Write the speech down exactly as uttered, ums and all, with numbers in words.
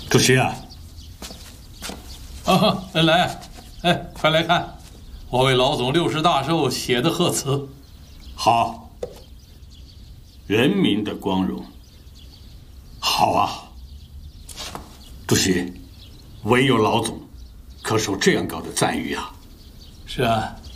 主席啊！ 啊，来，哎，快来看，我为老总六十大寿写的贺词。 好，人民的光荣。好啊，主席，唯有老总可受这样高的赞誉啊！ 是啊，